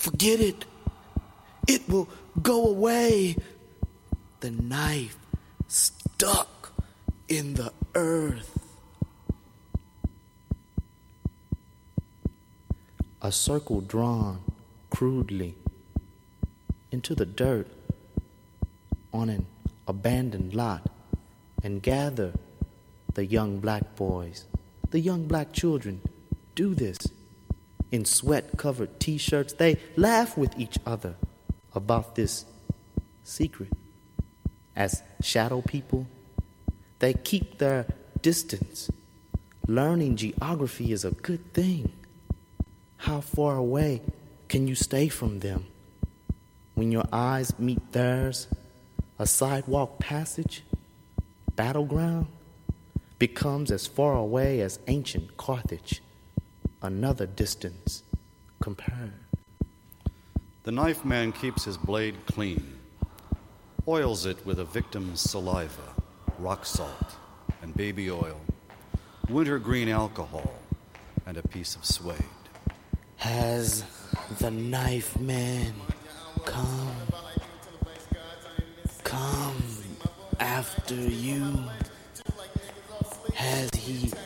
Forget it. It will go away. The knife stuck in the earth. A circle drawn crudely into the dirt on an abandoned lot, and gather the young black boys, the young black children do this. In sweat-covered t-shirts, they laugh with each other about this secret. As shadow people, they keep their distance. Learning geography is a good thing. How far away can you stay from them? When your eyes meet theirs, a sidewalk passage, battleground, becomes as far away as ancient Carthage, another distance compared. The knife man keeps his blade clean, oils it with a victim's saliva, rock salt, and baby oil, wintergreen alcohol, and a piece of suede. Has the knife man come after you?